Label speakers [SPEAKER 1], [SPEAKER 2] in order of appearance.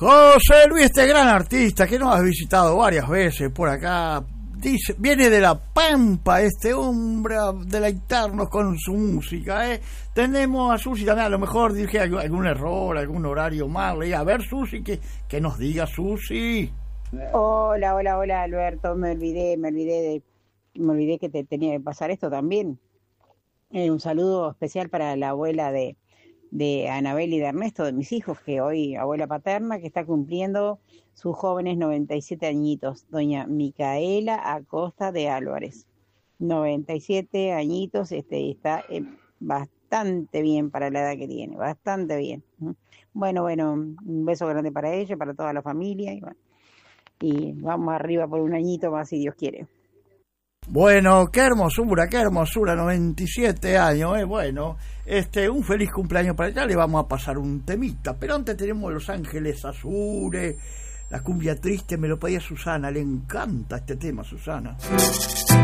[SPEAKER 1] José Luis, este gran artista que nos has visitado varias veces por acá, dice, viene de La Pampa este hombre a deleitarnos con su música, ¿eh? Tenemos a Susi también, a lo mejor dije algún error, algún horario mal. A ver, Susi, que nos diga Susi.
[SPEAKER 2] Hola, Alberto, me olvidé que te tenía que pasar esto también. Un saludo especial para la abuela de Anabel y de Ernesto, de mis hijos, que hoy, abuela paterna, que está cumpliendo sus jóvenes 97 añitos, doña Micaela Acosta de Álvarez. 97 añitos, está bastante bien para la edad que tiene, bastante bien. Bueno, un beso grande para ella, para toda la familia, y vamos arriba por un añito más, si Dios quiere.
[SPEAKER 1] Bueno, qué hermosura, 97 años, bueno, un feliz cumpleaños para allá, le vamos a pasar un temita, pero antes tenemos Los Ángeles Azules, la cumbia triste, me lo pedía Susana, le encanta este tema, Susana.